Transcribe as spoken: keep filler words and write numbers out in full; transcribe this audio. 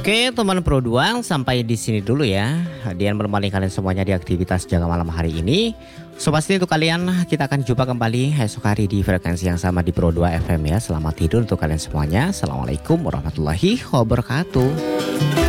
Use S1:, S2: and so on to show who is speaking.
S1: Oke teman Pro dua, sampai di sini dulu ya. Dian menemani kalian semuanya di aktivitas jaga malam hari ini. So pasti untuk kalian kita akan jumpa kembali esok hari di frekuensi yang sama di Pro dua F M ya. Selamat tidur untuk kalian semuanya. Assalamualaikum warahmatullahi wabarakatuh.